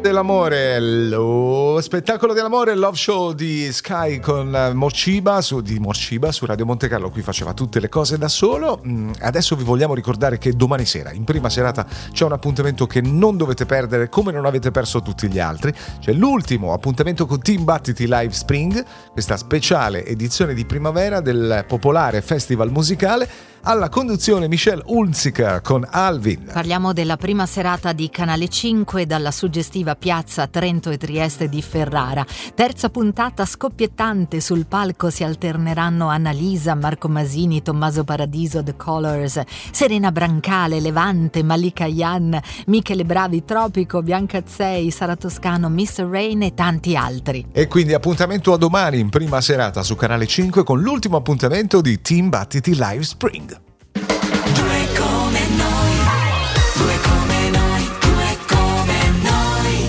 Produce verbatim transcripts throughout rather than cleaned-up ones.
Dell'amore, lo spettacolo dell'amore, Love Show di Sky con Morciba su, di Morciba su Radio Monte Carlo. Qui faceva tutte le cose da solo. Adesso vi vogliamo ricordare che domani sera, in prima serata, c'è un appuntamento che non dovete perdere, come non avete perso tutti gli altri. C'è l'ultimo appuntamento con Team Battiti Live Spring, questa speciale edizione di primavera del popolare festival musicale. Alla conduzione Michelle Hunziker con Alvin. Parliamo della prima serata di Canale cinque dalla suggestiva piazza Trento e Trieste di Ferrara. Terza puntata scoppiettante, sul palco si alterneranno Annalisa, Marco Masini, Tommaso Paradiso, The Colors, Serena Brancale, Levante, Malika Yan, Michele Bravi, Tropico, Bianca Azzei, Sara Toscano, mister Rain e tanti altri. E quindi appuntamento a domani in prima serata su Canale cinque con l'ultimo appuntamento di Team Battiti Live Spring. Due come noi, due come noi, due come noi.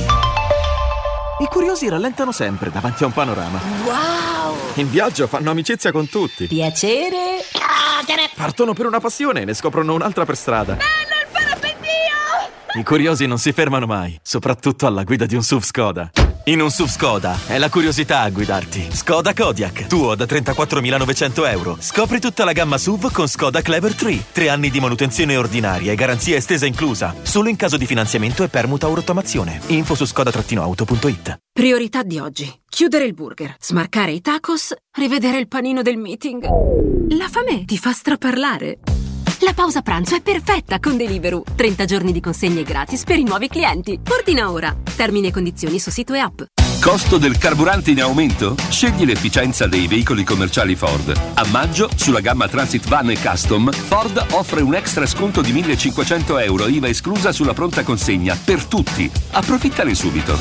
I curiosi rallentano sempre davanti a un panorama. Wow! In viaggio fanno amicizia con tutti. Piacere. Partono per una passione e ne scoprono un'altra per strada. Bello il parapendio! I curiosi non si fermano mai, soprattutto alla guida di un S U V Skoda. In un S U V Skoda è la curiosità a guidarti. Skoda Kodiaq, tuo da trentaquattromilanovecento euro. Scopri tutta la gamma S U V con Skoda Clever tre. Tre anni di manutenzione ordinaria e garanzia estesa inclusa. Solo in caso di finanziamento e permuta o rottamazione. Info su skoda auto punto it. Priorità di oggi: chiudere il burger, smarcare i tacos, rivedere il panino del meeting. La fame ti fa straparlare. La pausa pranzo è perfetta con Deliveroo. trenta giorni di consegne gratis per i nuovi clienti. Ordina ora. Termini e condizioni su sito e app. Costo del carburante in aumento? Scegli l'efficienza dei veicoli commerciali Ford. A maggio, sulla gamma Transit Van e Custom, Ford offre un extra sconto di millecinquecento euro, I V A esclusa sulla pronta consegna, per tutti. Approfittane subito.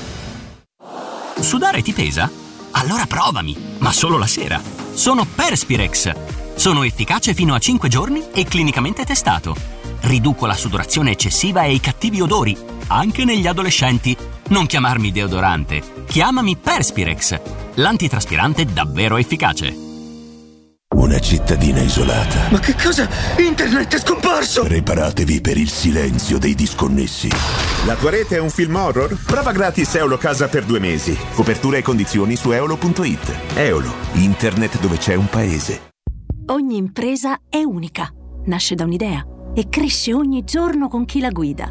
Sudare ti pesa? Allora provami, ma solo la sera. Sono Perspirex. Sono efficace fino a cinque giorni e clinicamente testato. Riduco la sudorazione eccessiva e i cattivi odori, anche negli adolescenti. Non chiamarmi deodorante, chiamami Perspirex, l'antitraspirante davvero efficace. Una cittadina isolata. Ma che cosa? Internet è scomparso! Preparatevi per il silenzio dei disconnessi. La tua rete è un film horror? Prova gratis Eolo Casa per due mesi. Copertura e condizioni su eolo punto it. Eolo, internet dove c'è un paese. Ogni impresa è unica, nasce da un'idea e cresce ogni giorno con chi la guida.